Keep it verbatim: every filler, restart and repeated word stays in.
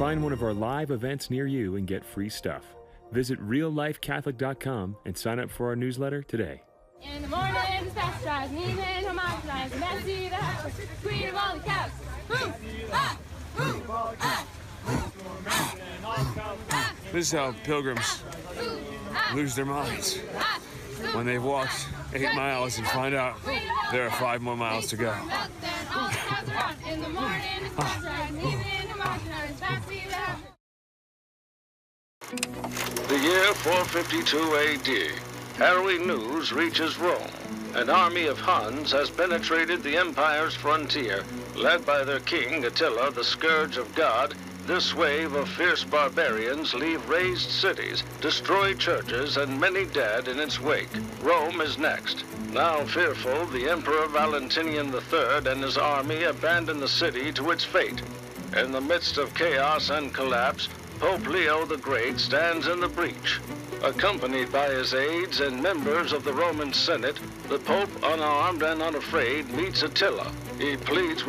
Find one of our live events near you and get free stuff. Visit real life catholic dot com and sign up for our newsletter today. In the morning, it's pasteurized, and evening, homogenized, and that's the house, queen of all the cows. Boom, ah, boom, ah, boom, ah. This is how pilgrims lose their minds when they've walked eight miles and find out there are five more miles to go. In the morning, it's pasteurized, and evening, homogenized, that's the house. The year four fifty-two A D. Harrowing news reaches Rome. An army of Huns has penetrated the empire's frontier. Led by their king, Attila, the scourge of God, this wave of fierce barbarians leave razed cities, destroy churches, and many dead in its wake. Rome is next. Now fearful, the Emperor Valentinian the Third and his army abandon the city to its fate. In the midst of chaos and collapse, Pope Leo the Great stands in the breach. Accompanied by his aides and members of the Roman Senate, the Pope, unarmed and unafraid, meets Attila. He pleads with